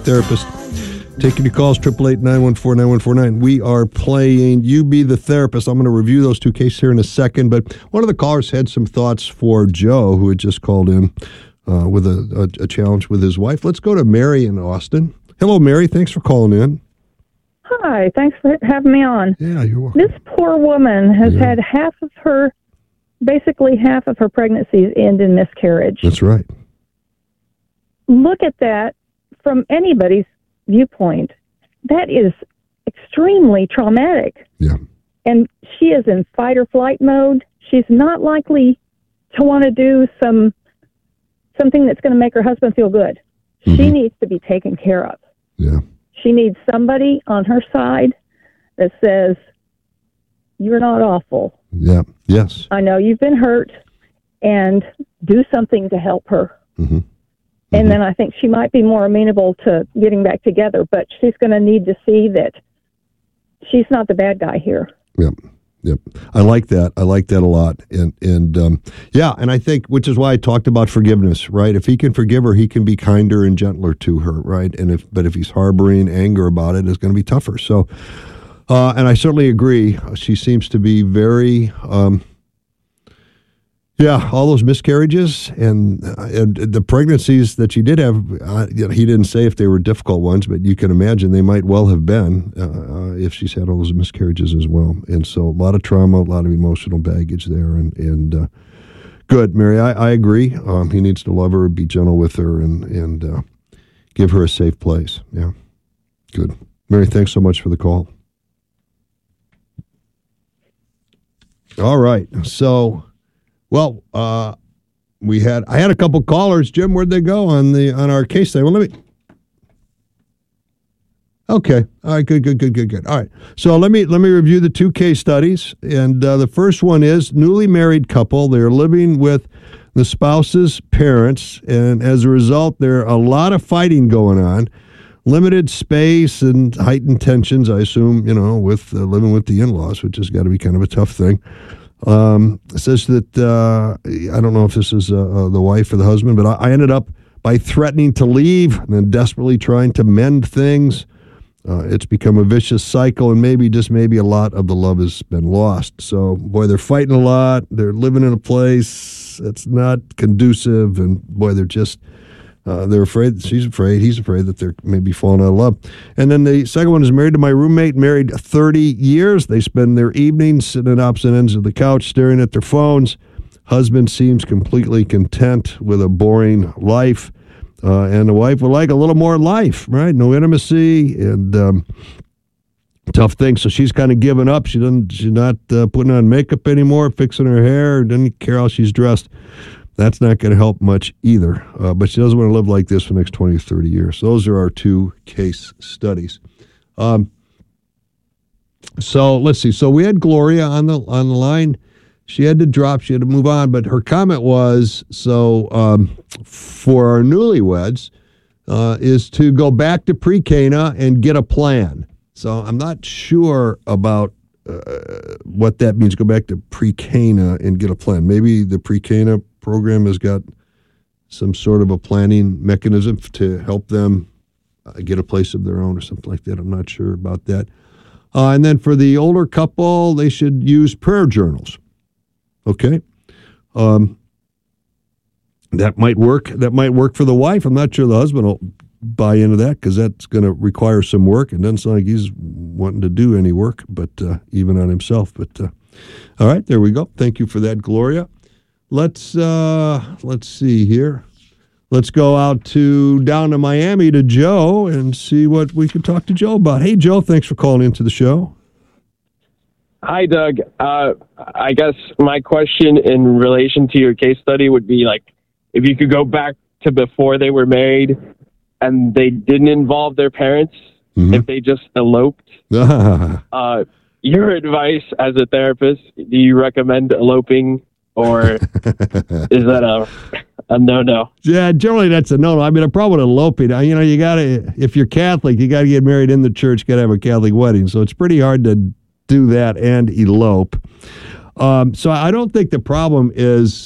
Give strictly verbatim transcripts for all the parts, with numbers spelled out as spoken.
Therapist. Taking your calls, eight eight eight, nine one four, nine one four nine. We are playing You Be the Therapist. I'm going to review those two cases here in a second, but one of the callers had some thoughts for Joe, who had just called in uh, with a, a, a challenge with his wife. Let's go to Mary in Austin. Hello, Mary. Thanks for calling in. Hi. Thanks for having me on. Yeah, you're welcome. This poor woman has yeah. had half of her, basically half of her pregnancies end in miscarriage. That's right. Look at that from anybody's viewpoint. That is extremely traumatic. Yeah. And she is in fight or flight mode. She's not likely to want to do some something that's going to make her husband feel good. Mm-hmm. She needs to be taken care of. Yeah. She needs somebody on her side that says, you're not awful. Yeah. Yes. I know you've been hurt, and do something to help her. Mm-hmm. And mm-hmm. then I think she might be more amenable to getting back together, but she's going to need to see that she's not the bad guy here. Yep. Yep. I like that. I like that a lot. And, and um, yeah, and I think, which is why I talked about forgiveness, right? If he can forgive her, he can be kinder and gentler to her, right? And if, but if he's harboring anger about it, it's going to be tougher. So, uh, and I certainly agree. She seems to be very, um, yeah, all those miscarriages and, uh, and the pregnancies that she did have, uh, you know, he didn't say if they were difficult ones, but you can imagine they might well have been uh, if she's had all those miscarriages as well. And so a lot of trauma, a lot of emotional baggage there. And, and uh, good, Mary, I, I agree. Um, he needs to love her, be gentle with her, and, and uh, give her a safe place. Yeah, good. Mary, thanks so much for the call. All right, so... Well, uh, we had I had a couple callers. Jim, where'd they go on the on our case study? Well, let me. Okay, all right, good, good, good, good, good. All right, so let me let me review the two case studies, and uh, the first one is newly married couple. They're living with the spouse's parents, and as a result, there are a lot of fighting going on. Limited space and heightened tensions, I assume, you know, with uh, living with the in-laws, which has got to be kind of a tough thing. Um, it says that, uh, I don't know if this is uh, the wife or the husband, but I, I ended up by threatening to leave and then desperately trying to mend things. Uh, it's become a vicious cycle, and maybe, just maybe, a lot of the love has been lost. So, boy, they're fighting a lot. They're living in a place that's not conducive, and boy, they're just... Uh, they're afraid, she's afraid, he's afraid that they're maybe falling out of love. And then the second one is married to my roommate, married thirty years. They spend their evenings sitting at opposite ends of the couch, staring at their phones. Husband seems completely content with a boring life. Uh, and the wife would like a little more life, right? No intimacy and um, tough things. So she's kind of given up. She doesn't, she's not uh, putting on makeup anymore, fixing her hair, doesn't care how she's dressed. That's not going to help much either, uh, but she doesn't want to live like this for the next twenty or thirty years. Those are our two case studies. Um, so let's see. So we had Gloria on the on the line. She had to drop. She had to move on, but her comment was, so um, for our newlyweds, uh, is to go back to pre-Cana and get a plan. So I'm not sure about uh, what that means, go back to pre-Cana and get a plan. Maybe the pre-Cana program has got some sort of a planning mechanism to help them uh, get a place of their own or something like that. I'm not sure about that. Uh, and then for the older couple, they should use prayer journals. Okay? Um, that might work. That might work for the wife. I'm not sure the husband will buy into that because that's going to require some work. And doesn't sound like he's wanting to do any work, but uh, even on himself. But uh, all right, there we go. Thank you for that, Gloria. Let's uh, let's see here. Let's go out to down to Miami to Joe and see what we can talk to Joe about. Hey, Joe, thanks for calling into the show. Hi, Doug. Uh, I guess my question in relation to your case study would be like, if you could go back to before they were married and they didn't involve their parents, mm-hmm. if they just eloped, uh, your advice as a therapist, do you recommend eloping? Or is that a a no-no? Yeah, generally that's a no-no. I mean, a problem with eloping, you know, you got to, if you're Catholic, you got to get married in the church, got to have a Catholic wedding. So it's pretty hard to do that and elope. Um, so I don't think the problem is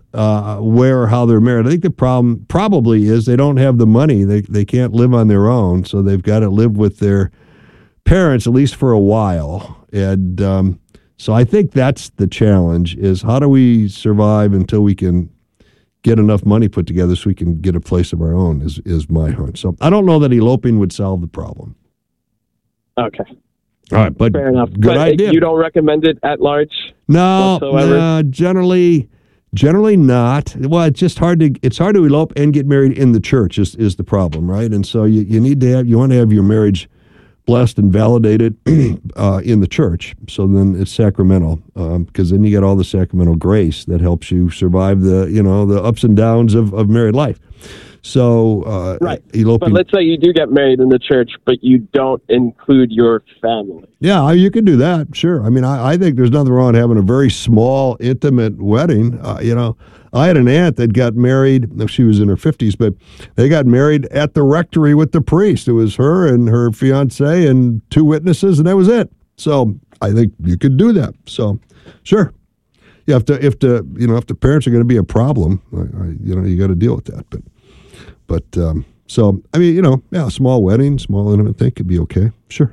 uh, where or how they're married. I think the problem probably is they don't have the money. They they can't live on their own, so they've got to live with their parents at least for a while. And um, so I think that's the challenge: is how do we survive until we can get enough money put together so we can get a place of our own? Is is my hunch. So I don't know that eloping would solve the problem. Okay. All right, but fair enough. Good but idea. You don't recommend it at large? No, whatsoever? no, generally, generally not. Well, it's just hard to it's hard to elope and get married in the church is is the problem, right? And so you, you need to have you want to have your marriage blessed and validated uh, in the church. So then it's sacramental, because um, then you get all the sacramental grace that helps you survive the you know the ups and downs of, of married life. So, uh, right. eloping. But let's say you do get married in the church, but you don't include your family. Yeah, you can do that. Sure. I mean, I, I think there's nothing wrong having a very small, intimate wedding. Uh, you know, I had an aunt that got married. She was in her fifties, but they got married at the rectory with the priest. It was her and her fiance and two witnesses, and that was it. So I think you could do that. So, sure. You have to, if the, you know, if the parents are going to be a problem, I, I, you know, you got to deal with that. But. But, um, so, I mean, you know, yeah, a small wedding, small intimate thing could be okay. Sure.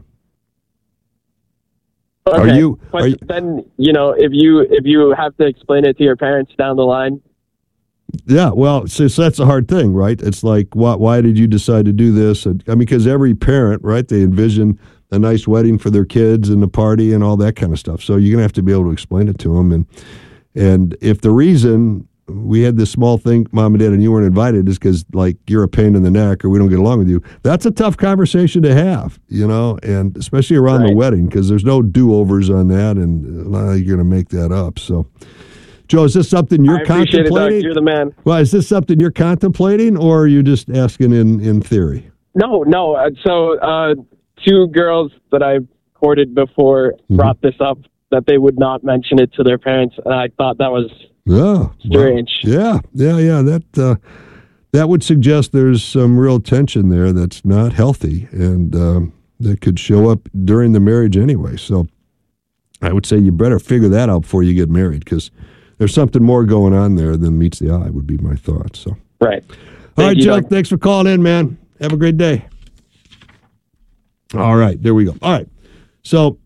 Okay. Are you, but are you, then, you know, if you if you have to explain it to your parents down the line. Yeah, well, so, so that's a hard thing, right? It's like, why, why did you decide to do this? And, I mean, because every parent, right, they envision a nice wedding for their kids and the party and all that kind of stuff. So you're going to have to be able to explain it to them. And, and if the reason we had this small thing, Mom and Dad, and you weren't invited, is because, like, you're a pain in the neck or we don't get along with you. That's a tough conversation to have, you know, and especially around right. the wedding, because there's no do-overs on that, and uh, you're going to make that up. So, Joe, is this something you're I appreciate contemplating? It, Doug. You're the man. Well, is this something you're contemplating, or are you just asking in, in theory? No, no. Uh, so, uh, two girls that I courted before mm-hmm. brought this up, that they would not mention it to their parents, and I thought that was Yeah, strange. Well, yeah, yeah, yeah. That uh, that would suggest there's some real tension there that's not healthy, and um, that could show up during the marriage anyway. So, I would say you better figure that out before you get married, because there's something more going on there than meets the eye. Would be my thought. So, right. All Thank right, you, Joe. Doug. Thanks for calling in, man. Have a great day. All right, there we go. All right, so.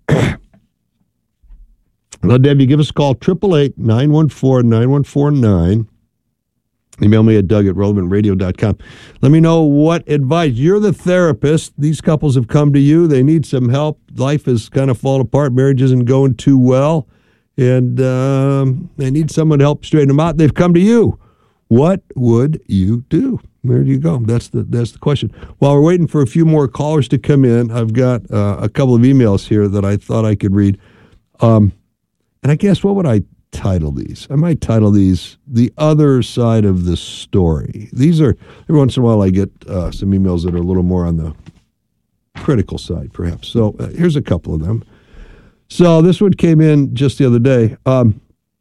Well, Debbie, give us a call, eight eight eight, nine one four, nine one four nine. Email me at Doug at relevant radio dot com. Let me know what advice. You're the therapist. These couples have come to you. They need some help. Life is kind of falling apart. Marriage isn't going too well. And um, they need someone to help straighten them out. They've come to you. What would you do? There you go. That's the that's the question. While we're waiting for a few more callers to come in, I've got uh, a couple of emails here that I thought I could read. Um And I guess, what would I title these? I might title these The Other Side of the Story. These are, every once in a while I get uh, some emails that are a little more on the critical side, perhaps. So uh, here's a couple of them. So this one came in just the other day. Um,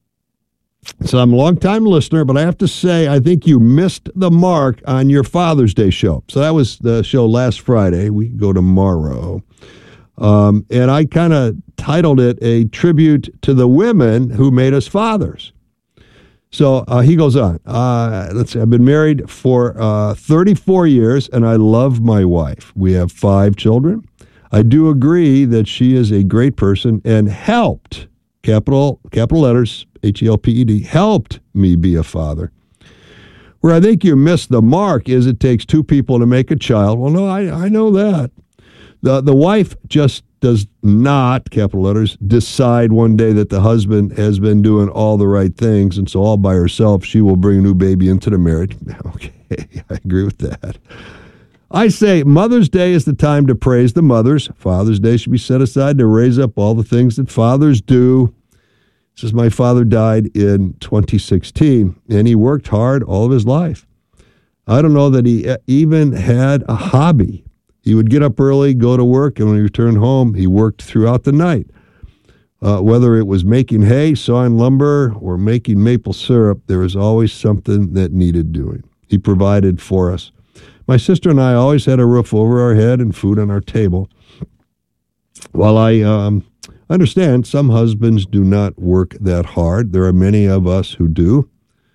so I'm a long-time listener, but I have to say, I think you missed the mark on your Father's Day show. So that was the show last Friday. We can go tomorrow. Um, and I kind of titled it a tribute to the women who made us fathers. So uh, he goes on. Uh, let's see. I've been married for uh, thirty-four years, and I love my wife. We have five children. I do agree that she is a great person and helped, capital capital letters, H E L P E D, helped me be a father. Where I think you missed the mark is it takes two people to make a child. Well, no, I, I know that. The the wife just does not, capital letters, decide one day that the husband has been doing all the right things, and so all by herself she will bring a new baby into the marriage. Okay, I agree with that. I say Mother's Day is the time to praise the mothers. Father's Day should be set aside to raise up all the things that fathers do. This is my father died in twenty sixteen, and he worked hard all of his life. I don't know that he even had a hobby. He would get up early, go to work, and when he returned home, he worked throughout the night. Uh, whether it was making hay, sawing lumber, or making maple syrup, there was always something that needed doing. He provided for us. My sister and I always had a roof over our head and food on our table. While I um, understand some husbands do not work that hard, there are many of us who do.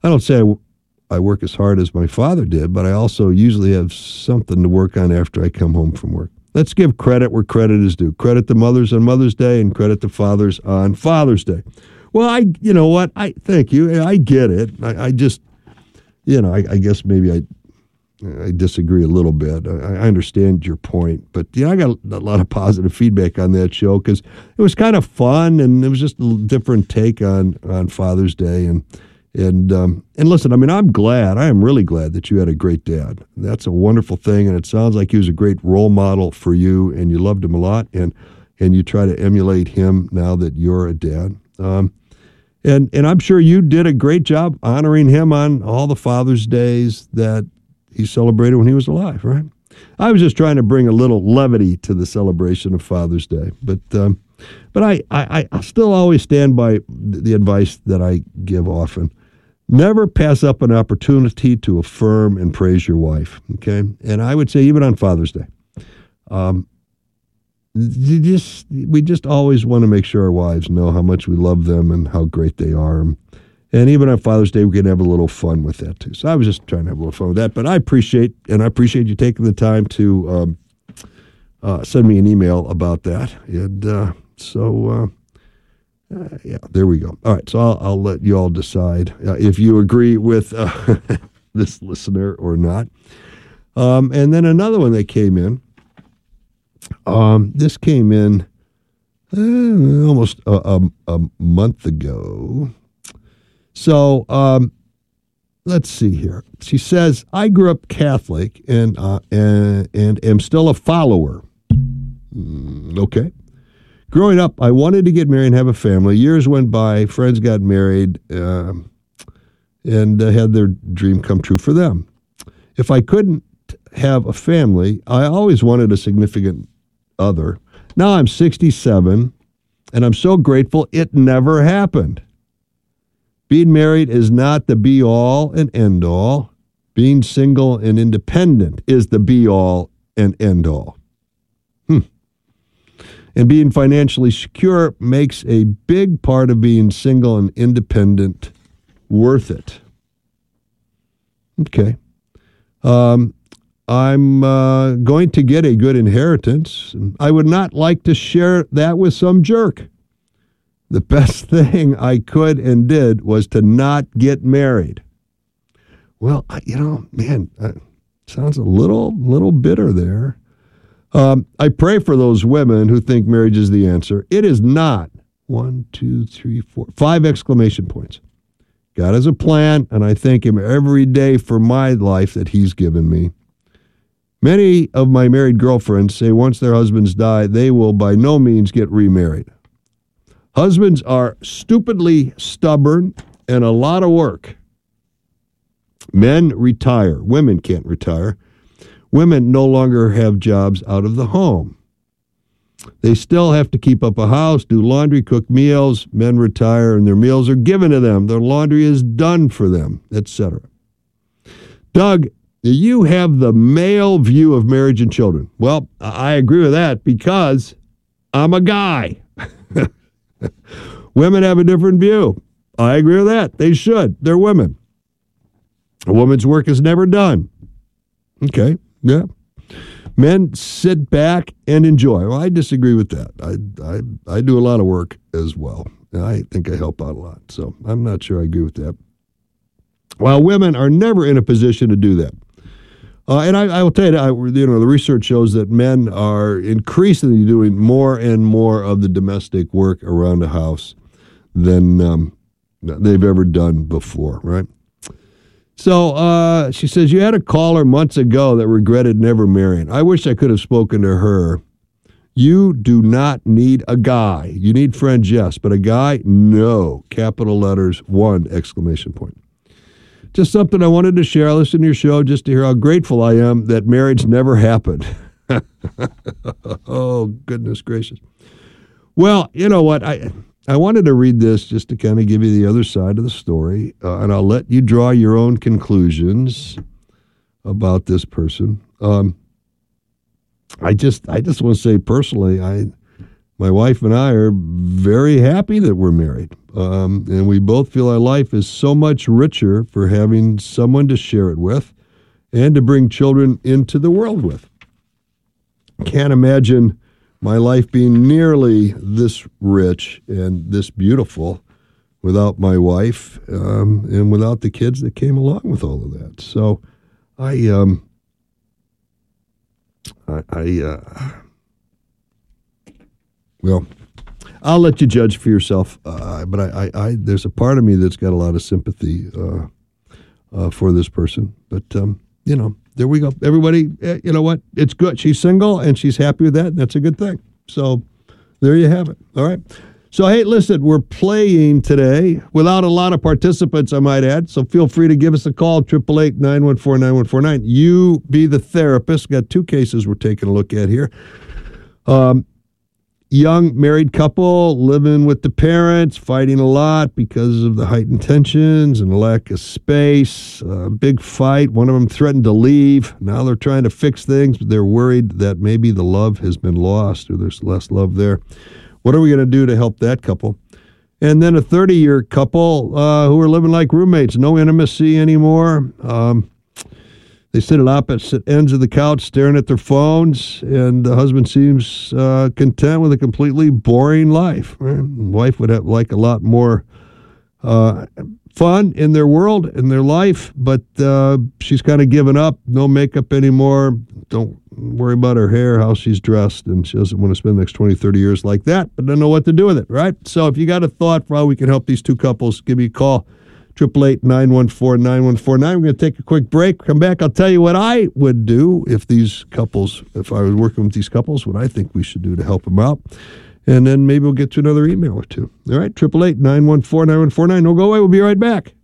I don't say I, I work as hard as my father did, but I also usually have something to work on after I come home from work. Let's give credit where credit is due. Credit to mothers on Mother's Day and credit to fathers on Father's Day. Well, I, you know what? I thank you. I get it. I, I just, you know, I, I guess maybe I, I disagree a little bit. I, I understand your point, but yeah, I got a lot of positive feedback on that show because it was kind of fun and it was just a different take on on Father's Day. And and um, and listen, I mean, I'm glad. I am really glad that you had a great dad. That's a wonderful thing, and it sounds like he was a great role model for you, and you loved him a lot, and and you try to emulate him now that you're a dad. Um, And and I'm sure you did a great job honoring him on all the Father's Days that he celebrated when he was alive, right? I was just trying to bring a little levity to the celebration of Father's Day. But um, but I, I, I still always stand by the advice that I give often. Never pass up an opportunity to affirm and praise your wife, okay? And I would say even on Father's Day. Um, You just we just always want to make sure our wives know how much we love them and how great they are. And even on Father's Day, we can have a little fun with that too. So I was just trying to have a little fun with that. But I appreciate and I appreciate you taking the time to um, uh, send me an email about that. And uh, so uh, uh, yeah, there we go. All right, so I'll, I'll let you all decide uh, if you agree with uh, this listener or not. Um, and then another one that came in. Um, this came in uh, almost a, a, a month ago. So um, let's see here. She says, I grew up Catholic and uh, and, and am still a follower. Mm, okay. Growing up, I wanted to get married and have a family. Years went by. Friends got married uh, and uh, had their dream come true for them. If I couldn't have a family, I always wanted a significant other. Now I'm sixty-seven, and I'm so grateful it never happened. Being married is not the be-all and end-all. Being single and independent is the be-all and end-all. Hmm. And being financially secure makes a big part of being single and independent worth it. Okay. Um, I'm uh, going to get a good inheritance. I would not like to share that with some jerk. The best thing I could and did was to not get married. Well, you know, man, uh, sounds a little, little bitter there. Um, I pray for those women who think marriage is the answer. It is not. One, two, three, four, five exclamation points. God has a plan, and I thank him every day for my life that he's given me. Many of my married girlfriends say once their husbands die, they will by no means get remarried. Husbands are stupidly stubborn and a lot of work. Men retire. Women can't retire. Women no longer have jobs out of the home. They still have to keep up a house, do laundry, cook meals. Men retire and their meals are given to them. Their laundry is done for them, et cetera. Doug, you have the male view of marriage and children. Well, I agree with that because I'm a guy. Women have a different view. I agree with that. They should. They're women. A woman's work is never done. Okay, yeah. Men sit back and enjoy. Well, I disagree with that. I, I, I do a lot of work as well. And I think I help out a lot. So I'm not sure I agree with that. While women are never in a position to do that. Uh, and I, I will tell you, I, you know, the research shows that men are increasingly doing more and more of the domestic work around the house than um, they've ever done before, right? So uh, she says, you had a caller months ago that regretted never marrying. I wish I could have spoken to her. You do not need a guy. You need friends, yes, but a guy, no. Capital letters, one exclamation point. Just something I wanted to share. I listened to your show just to hear how grateful I am that marriage never happened. Oh, goodness gracious. Well, you know what? I I wanted to read this just to kind of give you the other side of the story, uh, and I'll let you draw your own conclusions about this person. Um, I just I just want to say personally, I my wife and I are very happy that we're married. Um, and we both feel our life is so much richer for having someone to share it with and to bring children into the world with. Can't imagine my life being nearly this rich and this beautiful without my wife um, and without the kids that came along with all of that. So I, um, I, I uh, well, I'll let you judge for yourself. Uh, but I, I, I, there's a part of me that's got a lot of sympathy uh, uh, for this person. But um, you know, there we go. Everybody, uh, you know what? It's good. She's single and she's happy with that. And that's a good thing. So there you have it. All right. So, hey, listen, we're playing today without a lot of participants, I might add. So feel free to give us a call, eight eight eight, nine one four, nine one four nine. You be the therapist. Got two cases we're taking a look at here. Um, young married couple living with the parents, fighting a lot because of the heightened tensions and the lack of space. A uh, big fight. One of them threatened to leave. Now they're trying to fix things, but they're worried that maybe the love has been lost or there's less love there. What are we going to do to help that couple? And then a thirty-year couple uh, who are living like roommates, no intimacy anymore. Um, they sit at opposite ends of the couch staring at their phones, and the husband seems uh, content with a completely boring life. The wife would have like a lot more uh, fun in their world, in their life, but uh, she's kind of given up, no makeup anymore. Don't worry about her hair, how she's dressed, and she doesn't want to spend the next twenty, thirty years like that, but doesn't know what to do with it, right? So if you got a thought for how we can help these two couples, give me a call, eight eight eight, nine one four, nine one four nine. We're going to take a quick break. Come back. I'll tell you what I would do if these couples, if I was working with these couples, what I think we should do to help them out. And then maybe we'll get to another email or two. All right, eight eight eight, nine one four, nine one four nine. Don't go away. We'll be right back.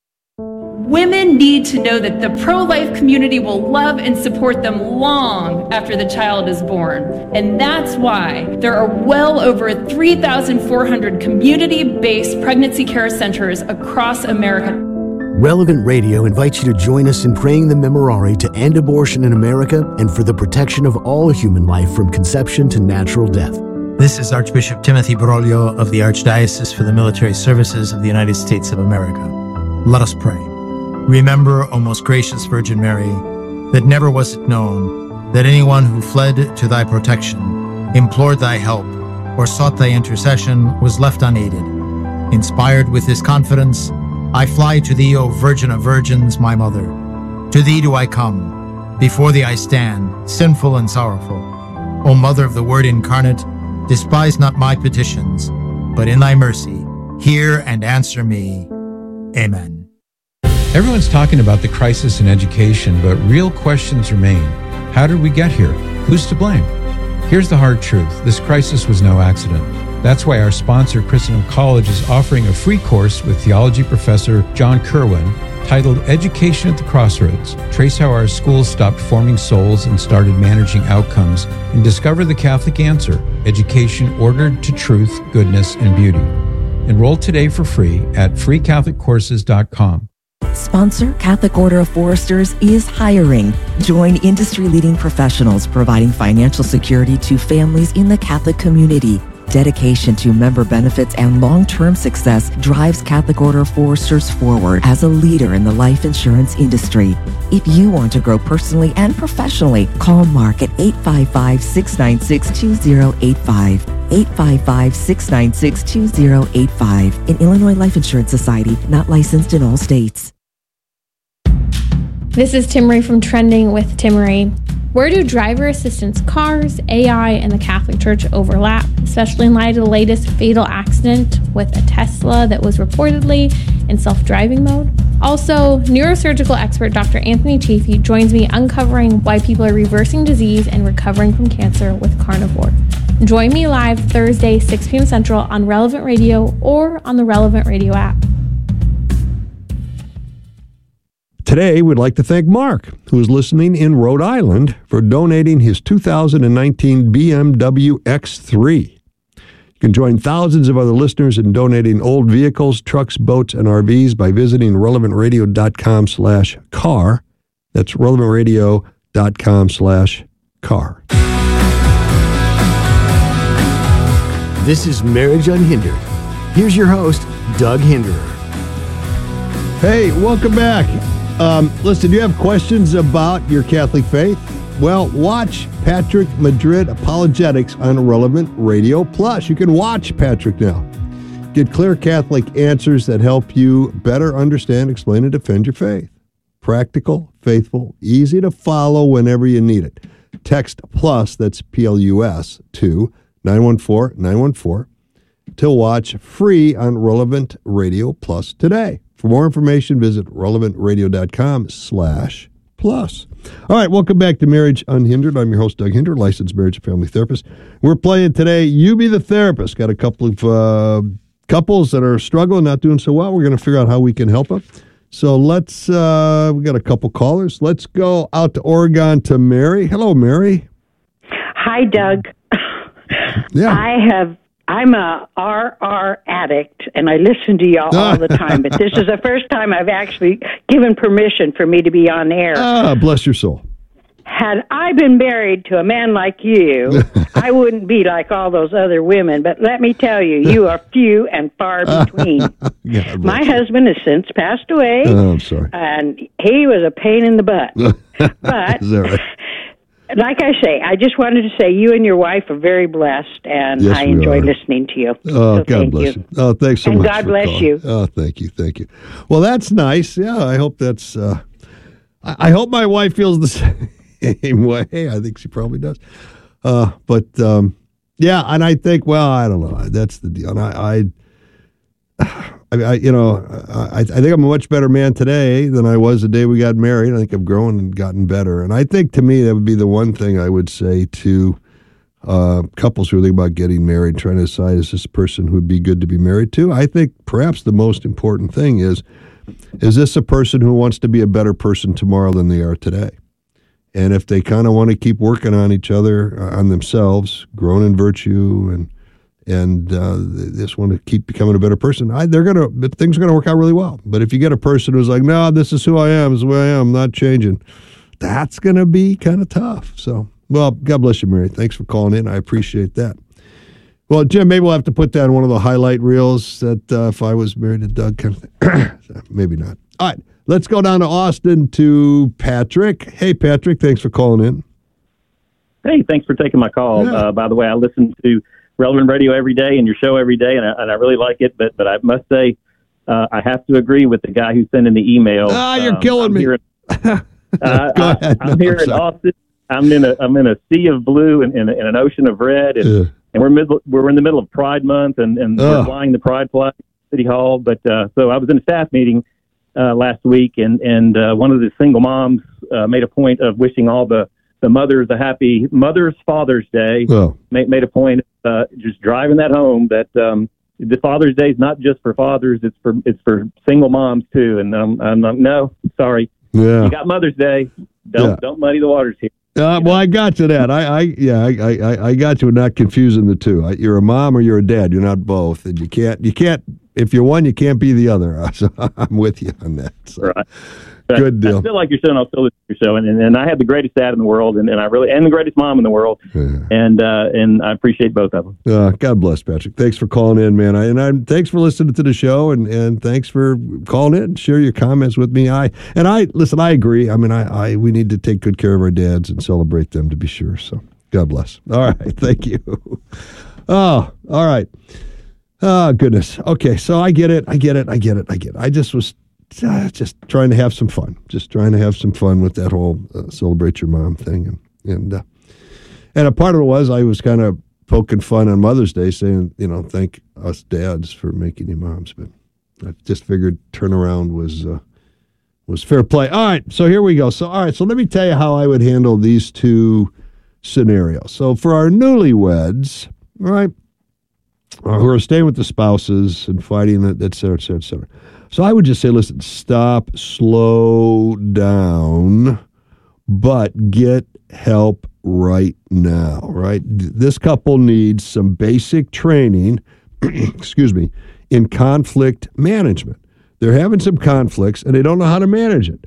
Women need to know that the pro-life community will love and support them long after the child is born. And that's why there are well over three thousand four hundred community-based pregnancy care centers across America. Relevant Radio invites you to join us in praying the Memorare to end abortion in America and for the protection of all human life from conception to natural death. This is Archbishop Timothy Broglio of the Archdiocese for the Military Services of the United States of America. Let us pray. Remember, O most gracious Virgin Mary, that never was it known that anyone who fled to thy protection, implored thy help, or sought thy intercession was left unaided. Inspired with this confidence, I fly to thee, O Virgin of Virgins, my Mother. To thee do I come. Before thee I stand, sinful and sorrowful. O Mother of the Word incarnate, despise not my petitions, but in thy mercy, hear and answer me. Amen. Everyone's talking about the crisis in education, but real questions remain. How did we get here? Who's to blame? Here's the hard truth. This crisis was no accident. That's why our sponsor, Christendom College, is offering a free course with theology professor John Kerwin titled Education at the Crossroads. Trace how our schools stopped forming souls and started managing outcomes, and discover the Catholic answer, education ordered to truth, goodness, and beauty. Enroll today for free at free catholic courses dot com. Sponsor Catholic Order of Foresters is hiring. Join industry-leading professionals providing financial security to families in the Catholic community. Dedication to member benefits and long-term success drives Catholic Order of Foresters forward as a leader in the life insurance industry. If you want to grow personally and professionally, call Mark at eight five five, six nine six, two zero eight five. eight five five, six nine six, two zero eight five. An Illinois Life Insurance Society, not licensed in all states. This is Timmery from Trending with Timmery. Where do driver assistance cars, A I, and the Catholic Church overlap, especially in light of the latest fatal accident with a Tesla that was reportedly in self-driving mode? Also, neurosurgical expert Doctor Anthony Chafee joins me uncovering why people are reversing disease and recovering from cancer with carnivore. Join me live Thursday, six p.m. Central on Relevant Radio or on the Relevant Radio app. Today, we'd like to thank Mark, who is listening in Rhode Island, for donating his two thousand nineteen B M W X three. You can join thousands of other listeners in donating old vehicles, trucks, boats, and R Vs by visiting relevant radio dot com slash car. That's relevant radio dot com slash car. This is Marriage Unhindered. Here's your host, Doug Hinderer. Hey, welcome back. Um, listen, do you have questions about your Catholic faith? Well, watch Patrick Madrid Apologetics on Relevant Radio Plus. You can watch Patrick now. Get clear Catholic answers that help you better understand, explain, and defend your faith. Practical, faithful, easy to follow whenever you need it. Text PLUS, that's P L U S, to nine one four nine one four to watch free on Relevant Radio Plus today. For more information, visit relevantradio.com slash plus. All right, welcome back to Marriage Unhindered. I'm your host, Doug Hinder, licensed marriage and family therapist. We're playing today, You Be the Therapist. Got a couple of uh, couples that are struggling, not doing so well. We're going to figure out how we can help them. So let's, uh, we got a couple callers. Let's go out to Oregon to Mary. Hello, Mary. Hi, Doug. Yeah. I have, I'm a R R addict, and I listen to y'all all the time, but this is the first time I've actually given permission for me to be on air. Ah, bless your soul. Had I been married to a man like you, I wouldn't be like all those other women, but let me tell you, you are few and far between. My you. husband has since passed away, Oh, I'm sorry. and he was a pain in the butt. But Is that right? like I say, I just wanted to say you and your wife are very blessed, and Yes, I we enjoy are. listening to you. Oh, So God thank bless you. you. Oh, thanks so And much. God for bless calling. you. Oh, thank you. Thank you. Well, that's nice. Yeah, I hope that's, uh, I, I hope my wife feels the same way. I think she probably does. Uh, but, um, yeah, and I think, well, I don't know. That's the deal. And I, I, I, I you know, I, I think I'm a much better man today than I was the day we got married. I think I've grown and gotten better. And I think to me, that would be the one thing I would say to uh, couples who are thinking about getting married, trying to decide, is this person who would be good to be married to? I think perhaps the most important thing is, is this a person who wants to be a better person tomorrow than they are today? And if they kind of want to keep working on each other, uh, on themselves, growing in virtue, and and uh, they just want to keep becoming a better person, I, they're gonna things are gonna work out really well. But if you get a person who's like, no, this is who I am, this is who I am, I'm not changing, that's gonna be kind of tough. So, well, God bless you, Mary. Thanks for calling in. I appreciate that. Well, Jim, maybe we'll have to put that in one of the highlight reels that uh, if I was married to Doug kind of thing. So, maybe not. All right. Let's go down to Austin to Patrick. Hey, Patrick, thanks for calling in. Hey, thanks for taking my call. Yeah. Uh, by the way, I listen to Relevant Radio every day and your show every day, and I, and I really like it. But but I must say, uh, I have to agree with the guy who sent in the email. Ah, you're Um, killing I'm me. Here, uh, Go ahead. I, No, I'm here I'm in sorry. Austin. I'm in a I'm in a sea of blue and in, in an ocean of red, and, Yeah. and we're middle, we're in the middle of Pride Month, and, and Ugh. we're flying the Pride flag at City Hall. But uh, so I was in a staff meeting uh, last week, and and uh, one of the single moms uh, made a point of wishing all the the mothers a happy Mother's Father's Day. Oh. Made made a point of uh, just driving that home that um, the Father's Day is not just for fathers; it's for it's for single moms too. And um, I'm like, no, sorry, Yeah. you got Mother's Day. Don't Yeah. don't muddy the waters here. Uh, well, I got to that. I, I yeah, I, I, I got to not confusing the two. I, you're a mom or you're a dad. You're not both, and you can't, you can't. If you're one, you can't be the other. So I'm with you on that. So. Right. But Good deal. I still like your show, and I'll still listen to your show. And, and, and I have the greatest dad in the world, and, and I really and the greatest mom in the world, Yeah. and uh, and I appreciate both of them. Uh, God bless, Patrick. Thanks for calling in, man. I, and I thanks for listening to the show, and, and thanks for calling in. Share your comments with me. I and I listen. I agree. I mean, I, I we need to take good care of our dads and celebrate them, to be sure. So God bless. All right, thank you. Oh, all right. Oh goodness. Okay, so I get it. I get it. I get it. I get it. I just was uh, just trying to have some fun. Just trying to have some fun with that whole uh, celebrate your mom thing, and and. Uh, And a part of it was I was kind of poking fun on Mother's Day, saying, you know, thank us dads for making you moms. But I just figured turnaround was uh, was fair play. All right, so here we go. So all right, so let me tell you how I would handle these two scenarios. So for our newlyweds, all right, uh, who are staying with the spouses and fighting, et cetera, et cetera, et cetera. So I would just say, listen, stop, slow down, but get help right now, right? This couple needs some basic training, excuse me, in conflict management. They're having some conflicts and they don't know how to manage it.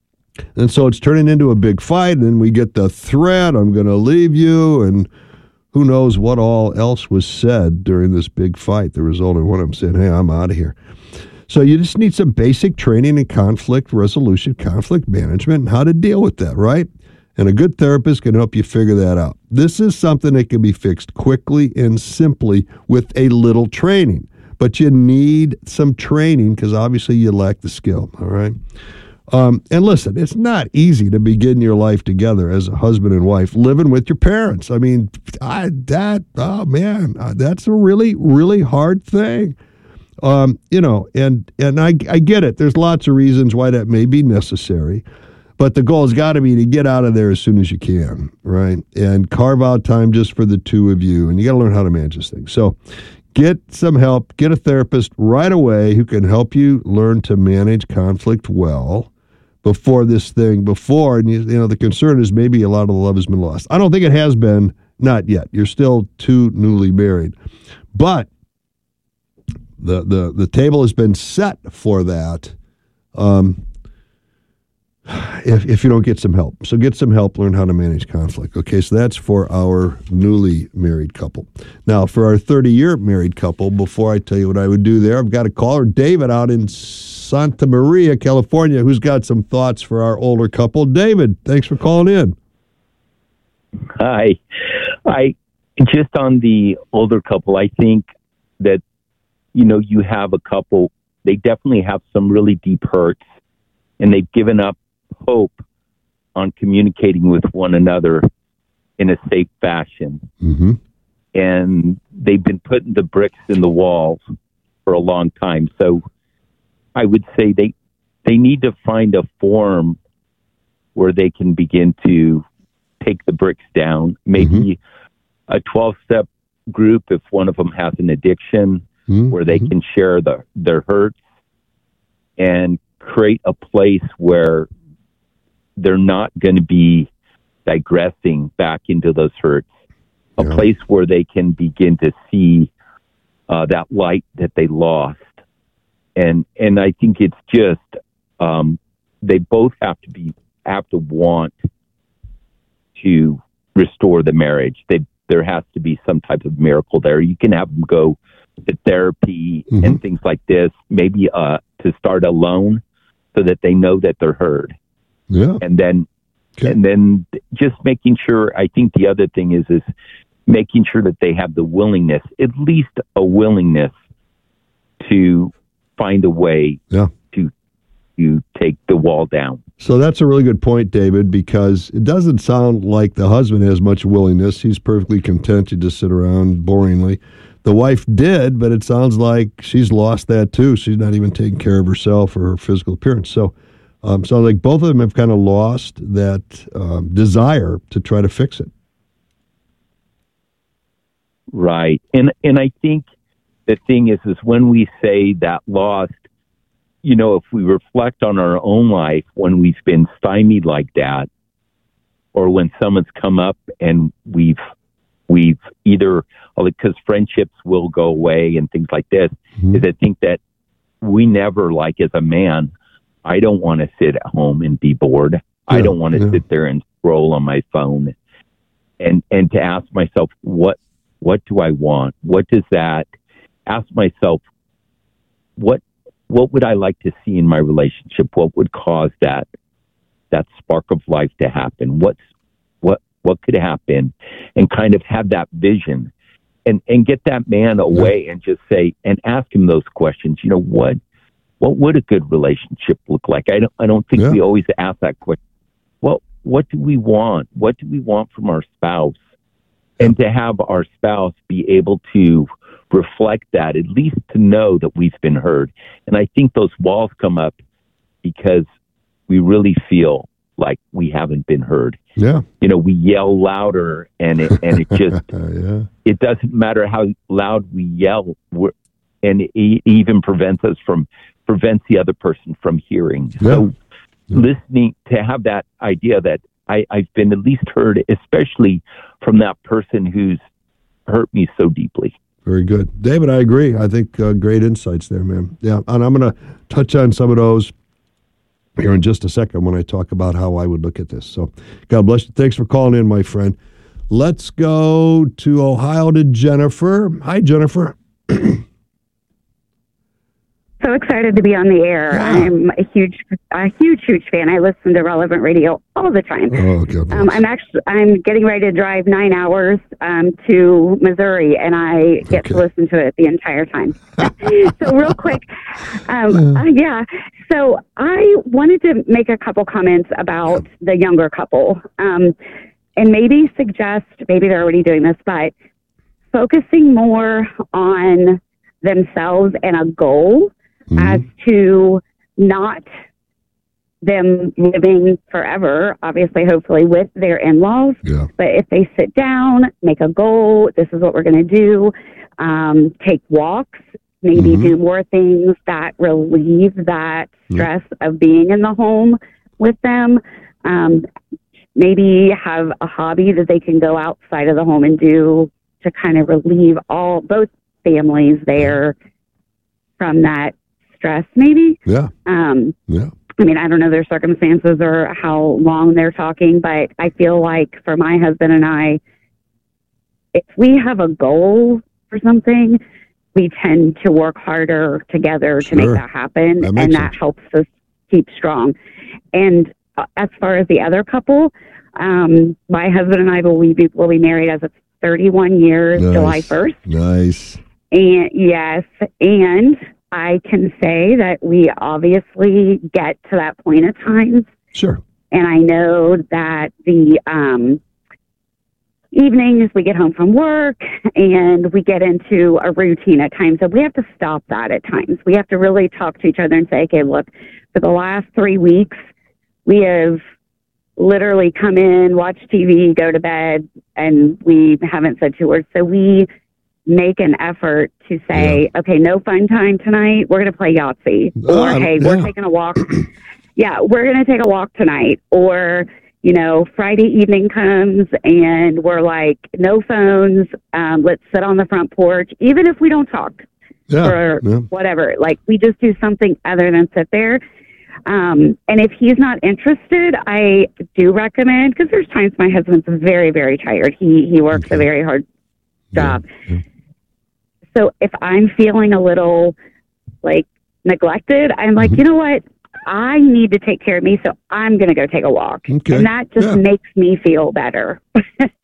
And so it's turning into a big fight, and then we get the threat, I'm going to leave you, and who knows what all else was said during this big fight that resulted in one of them saying, hey, I'm out of here. So you just need some basic training in conflict resolution, conflict management, and how to deal with that, right? And a good therapist can help you figure that out. This is something that can be fixed quickly and simply with a little training. But you need some training because obviously you lack the skill, all right? Um, and listen, it's not easy to begin your life together as a husband and wife living with your parents. I mean, I, that, oh man, that's a really, really hard thing. Um, you know, and, and I, I get it. There's lots of reasons why that may be necessary. But the goal has got to be to get out of there as soon as you can, right? And carve out time just for the two of you. And you got to learn how to manage this thing. So get some help. Get a therapist right away who can help you learn to manage conflict well before this thing, before, and you, you know, the concern is maybe a lot of the love has been lost. I don't think it has been, not yet. You're still too newly married. But the the, the table has been set for that. Um If, if you don't get some help. So get some help, learn how to manage conflict. Okay, so that's for our newly married couple. Now, for our thirty-year married couple, before I tell you what I would do there, I've got a caller, David, out in Santa Maria, California, who's got some thoughts for our older couple. David, thanks for calling in. Hi. I just on the older couple, I think that, you know, you have a couple, they definitely have some really deep hurts, and they've given up hope on communicating with one another in a safe fashion. Mm-hmm. And they've been putting the bricks in the walls for a long time. So I would say they they need to find a form where they can begin to take the bricks down. Maybe mm-hmm. a twelve-step group if one of them has an addiction, mm-hmm. where they can share the, their hurts and create a place where they're not going to be digressing back into those hurts, a yeah. place where they can begin to see uh, that light that they lost. And and I think it's just, um, they both have to be, have to want to restore the marriage. They, there has to be some type of miracle there. You can have them go to therapy mm-hmm. and things like this, maybe uh, to start alone so that they know that they're heard. Yeah. And then, okay. and then just making sure, I think the other thing is, is making sure that they have the willingness, at least a willingness to find a way yeah. to, to take the wall down. So that's a really good point, David, because it doesn't sound like the husband has much willingness. He's perfectly content to just sit around boringly. The wife did, but it sounds like she's lost that too. She's not even taking care of herself or her physical appearance. So Um, so like both of them have kind of lost that um, desire to try to fix it. Right. And and I think the thing is, is when we say that lost, you know, if we reflect on our own life when we've been stymied like that, or when someone's come up and we've, we've either, because friendships will go away and things like this, mm-hmm. is I think that we never, like as a man, I don't want to sit at home and be bored. Yeah, I don't want to yeah. sit there and scroll on my phone and, and to ask myself, what, what do I want? What does that ask myself? What, what would I like to see in my relationship? What would cause that, that spark of life to happen? What's, what, what could happen? And kind of have that vision and, and get that man away yeah. and just say, and ask him those questions. You know, what, What would a good relationship look like? I don't. I don't think yeah. we always ask that question. Well, what do we want? What do we want from our spouse? And to have our spouse be able to reflect that, at least to know that we've been heard. And I think those walls come up because we really feel like we haven't been heard. Yeah. You know, we yell louder, and it and it just yeah. it doesn't matter how loud we yell, we're, and it even prevents us from. prevents the other person from hearing. Yeah. So yeah. listening, to have that idea that I, I've been at least heard, especially from that person who's hurt me so deeply. Very good. David, I agree. I think uh, great insights there, man. Yeah, and I'm going to touch on some of those here in just a second when I talk about how I would look at this. So God bless you. Thanks for calling in, my friend. Let's go to Ohio to Jennifer. Hi, Jennifer. So excited to be on the air. Yeah. I'm a huge, a huge, huge fan. I listen to Relevant Radio all the time. Oh, goodness. Um, I'm actually, I'm getting ready to drive nine hours um, to Missouri, and I get okay. to listen to it the entire time. So real quick, um, uh, yeah. So I wanted to make a couple comments about the younger couple, um, and maybe suggest, maybe they're already doing this, but focusing more on themselves and a goal. Mm-hmm. As to not them living forever, obviously, hopefully, with their in-laws. Yeah. But if they sit down, make a goal, this is what we're going to do, um, take walks, maybe mm-hmm. do more things that relieve that stress yeah. of being in the home with them. Um, maybe have a hobby that they can go outside of the home and do to kind of relieve all both families there from that stress, maybe. Yeah. Um, yeah. I mean, I don't know their circumstances or how long they're talking, but I feel like for my husband and I, if we have a goal for something, we tend to work harder together sure. to make that happen, that and that sense. helps us keep strong. And uh, as far as the other couple, um, my husband and I will be, will be married as of thirty-one years, nice. July first. Nice. And yes, and I can say that we obviously get to that point at times. Sure. And I know that the um, evenings we get home from work and we get into a routine at times. So we have to stop that at times. We have to really talk to each other and say, okay, look, for the last three weeks, we have literally come in, watch T V, go to bed, and we haven't said two words. So we make an effort to say, yeah. okay, no fun time tonight. We're going to play Yahtzee. Uh, or, hey, yeah. we're taking a walk. yeah, we're going to take a walk tonight. Or, you know, Friday evening comes and we're like, no phones. Um, let's sit on the front porch, even if we don't talk yeah. or yeah. whatever. Like, we just do something other than sit there. Um, and if he's not interested, I do recommend, because there's times my husband's very, very tired. He, he works okay. a very hard job. Yeah. Yeah. So if I'm feeling a little like neglected, I'm like, mm-hmm. you know what? I need to take care of me, so I'm going to go take a walk. Okay. And that just yeah. makes me feel better. so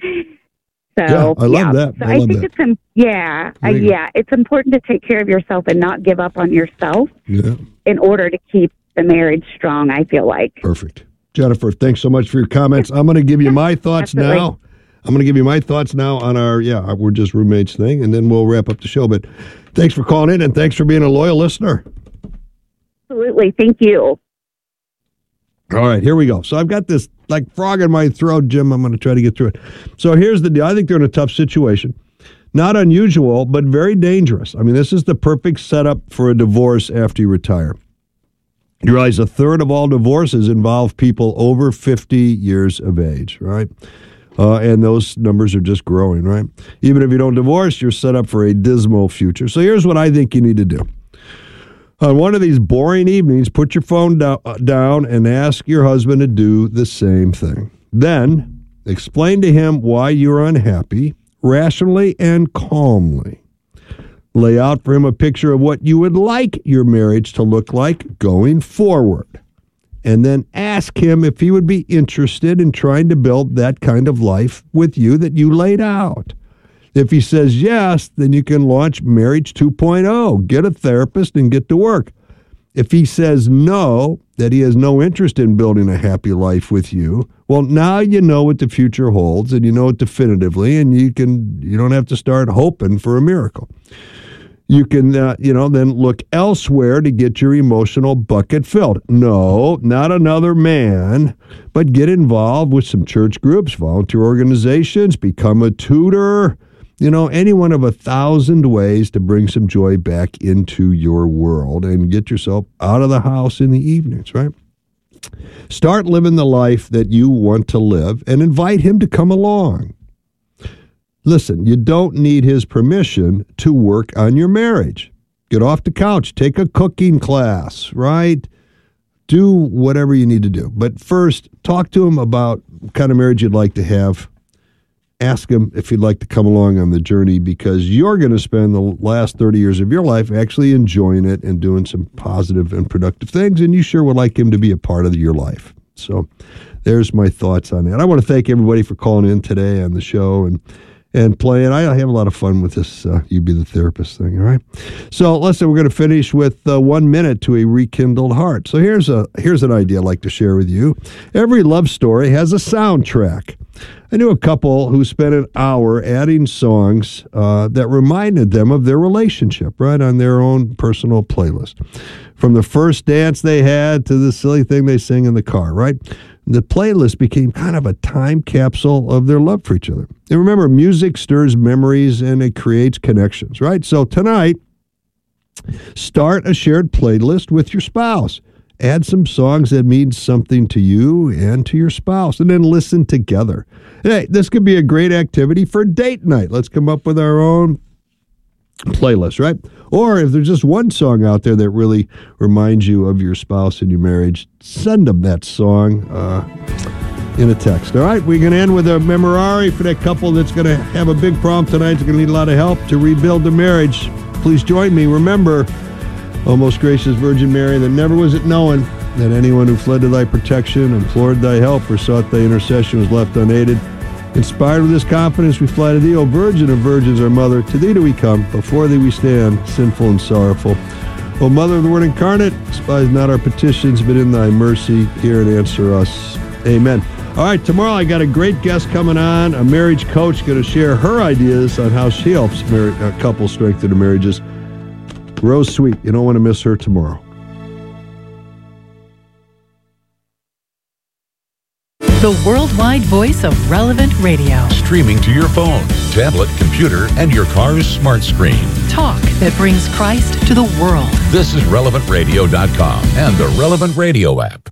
yeah, I love yeah. that. So I, I love think that. it's um, yeah, uh, yeah, it's important to take care of yourself and not give up on yourself yeah. in order to keep the marriage strong, I feel like. Perfect. Jennifer, thanks so much for your comments. I'm going to give you my thoughts Absolutely. now. I'm going to give you my thoughts now on our, yeah, we're just roommates thing, and then we'll wrap up the show. But thanks for calling in, and thanks for being a loyal listener. Absolutely. Thank you. All right, here we go. So I've got this like frog in my throat, Jim. I'm going to try to get through it. So here's the deal. I think they're in a tough situation. Not unusual, but very dangerous. I mean, this is the perfect setup for a divorce after you retire. You realize a third of all divorces involve people over fifty years of age, right? Uh, and those numbers are just growing, right? Even if you don't divorce, you're set up for a dismal future. So here's what I think you need to do. On one of these boring evenings, put your phone do- down and ask your husband to do the same thing. Then explain to him why you're unhappy, rationally and calmly. Lay out for him a picture of what you would like your marriage to look like going forward. And then ask him if he would be interested in trying to build that kind of life with you that you laid out. If he says yes, then you can launch Marriage two point oh. Get a therapist and get to work. If he says no, that he has no interest in building a happy life with you, well, now you know what the future holds, and you know it definitively, and you can you don't have to start hoping for a miracle. You can, uh, you know, then look elsewhere to get your emotional bucket filled. No, not another man, but get involved with some church groups, volunteer organizations, become a tutor, you know, any one of a thousand ways to bring some joy back into your world and get yourself out of the house in the evenings, right? Start living the life that you want to live and invite him to come along. Listen, you don't need his permission to work on your marriage. Get off the couch, take a cooking class, right? Do whatever you need to do. But first, talk to him about what kind of marriage you'd like to have ask him if he'd like to come along on the journey, because you're going to spend the last thirty years of your life actually enjoying it and doing some positive and productive things, and you sure would like him to be a part of your life. So there's my thoughts on that. I want to thank everybody for calling in today on the show and and playing. I have a lot of fun with this uh, You Be the Therapist thing, all right? So listen, we're going to finish with uh, one minute to a rekindled heart. So here's a here's an idea I'd like to share with you. Every love story has a soundtrack. I knew a couple who spent an hour adding songs uh, that reminded them of their relationship, right, on their own personal playlist. From the first dance they had to the silly thing they sing in the car, right? The playlist became kind of a time capsule of their love for each other. And remember, music stirs memories and it creates connections, right? So tonight, start a shared playlist with your spouse. Add some songs that mean something to you and to your spouse, and then listen together. Hey, this could be a great activity for date night. Let's come up with our own playlist, right? Or if there's just one song out there that really reminds you of your spouse and your marriage, send them that song uh, in a text. All right, we're going to end with a memorare for that couple that's going to have a big problem tonight. It's going to need a lot of help to rebuild their marriage. Please join me. Remember, O most gracious Virgin Mary, that never was it known that anyone who fled to thy protection, implored thy help, or sought thy intercession was left unaided. Inspired with this confidence, we fly to thee, O Virgin of Virgins, our Mother. To thee do we come, before thee we stand, sinful and sorrowful. O Mother of the Word incarnate, despise not our petitions, but in thy mercy hear and answer us. Amen. All right, tomorrow I got a great guest coming on, a marriage coach, going to share her ideas on how she helps married, uh, couples strengthen their marriages. Rose Sweet, you don't want to miss her tomorrow. The worldwide voice of Relevant Radio. Streaming to your phone, tablet, computer, and your car's smart screen. Talk that brings Christ to the world. This is relevant radio dot com and the Relevant Radio app.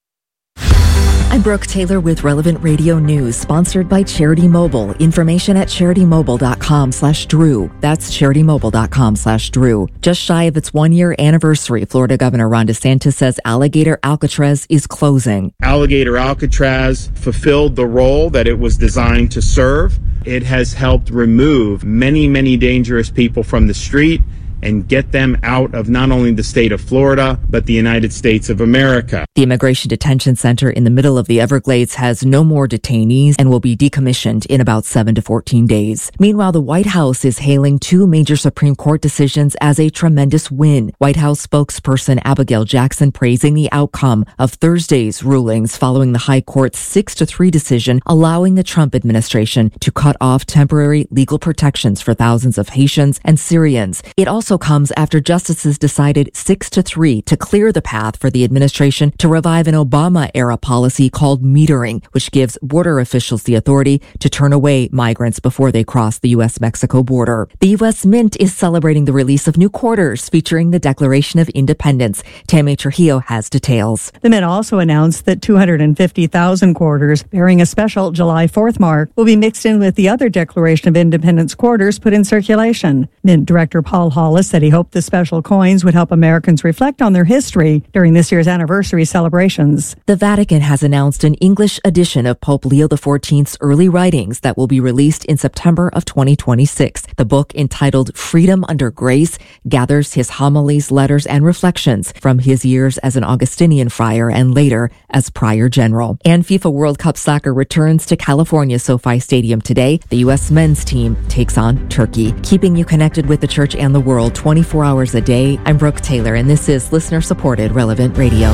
I'm Brooke Taylor with Relevant Radio News, sponsored by Charity Mobile. Information at charitymobile.com slash Drew. That's charitymobile.com slash Drew. Just shy of its one-year anniversary, Florida Governor Ron DeSantis says Alligator Alcatraz is closing. Alligator Alcatraz fulfilled the role that it was designed to serve. It has helped remove many, many dangerous people from the street and get them out of not only the state of Florida, but the United States of America. The Immigration Detention Center in the middle of the Everglades has no more detainees and will be decommissioned in about seven to fourteen days. Meanwhile, the White House is hailing two major Supreme Court decisions as a tremendous win. White House spokesperson Abigail Jackson praising the outcome of Thursday's rulings following the High Court's six to three decision allowing the Trump administration to cut off temporary legal protections for thousands of Haitians and Syrians. It also comes after justices decided six to three to clear the path for the administration to revive an Obama-era policy called metering, which gives border officials the authority to turn away migrants before they cross the U S Mexico border. The U S Mint is celebrating the release of new quarters featuring the Declaration of Independence. Tammy Trujillo has details. The Mint also announced that two hundred fifty thousand quarters bearing a special July fourth mark will be mixed in with the other Declaration of Independence quarters put in circulation. Mint Director Paul Hollis said he hoped the special coins would help Americans reflect on their history during this year's anniversary celebrations. The Vatican has announced an English edition of Pope Leo the fourteenth's early writings that will be released in September of twenty twenty-six. The book, entitled Freedom Under Grace, gathers his homilies, letters, and reflections from his years as an Augustinian friar and later as prior general. And FIFA World Cup soccer returns to California SoFi Stadium today. The U S men's team takes on Turkey. Keeping you connected with the church and the world twenty-four hours a day, I'm Brooke Taylor, and this is listener-supported Relevant Radio.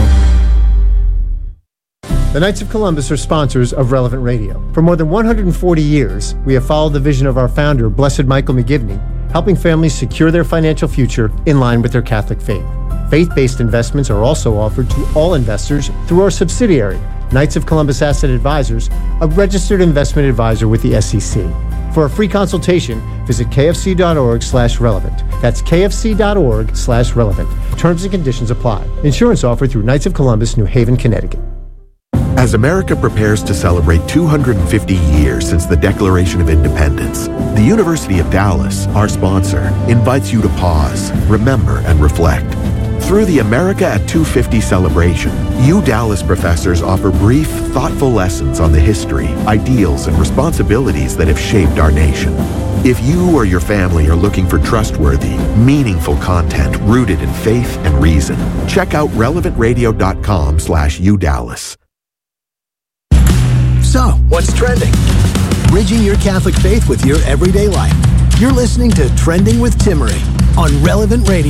The Knights of Columbus are sponsors of Relevant Radio. For more than one hundred forty years, we have followed the vision of our founder, Blessed Michael McGivney, helping families secure their financial future in line with their Catholic faith. Faith-based investments are also offered to all investors through our subsidiary, Knights of Columbus Asset Advisors, a registered investment advisor with the S E C. For a free consultation, visit kfc.org slash relevant. That's kfc.org slash relevant. Terms and conditions apply. Insurance offered through Knights of Columbus, New Haven, Connecticut. As America prepares to celebrate two hundred fifty years since the Declaration of Independence, the University of Dallas, our sponsor, invites you to pause, remember, and reflect. Through the America at two fifty celebration, U Dallas professors offer brief, thoughtful lessons on the history, ideals, and responsibilities that have shaped our nation. If you or your family are looking for trustworthy, meaningful content rooted in faith and reason, check out relevant radio dot com slash U Dallas. So, what's trending? Bridging your Catholic faith with your everyday life. You're listening to Trending with Timmerie on Relevant Radio.